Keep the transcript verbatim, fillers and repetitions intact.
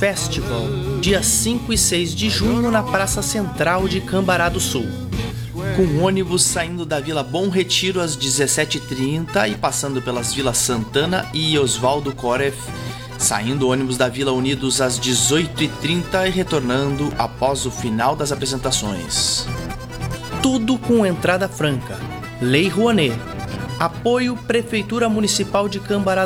Festival, dia cinco e seis de junho na Praça Central de Cambará do Sul, com ônibus saindo da Vila Bom Retiro às dezessete e trinta e passando pelas Vilas Santana e Oswaldo Koreff, saindo ônibus da Vila Unidos às dezoito e trinta e retornando após o final das apresentações. Tudo com entrada franca. Lei Rouanet. Apoio Prefeitura Municipal de Cambará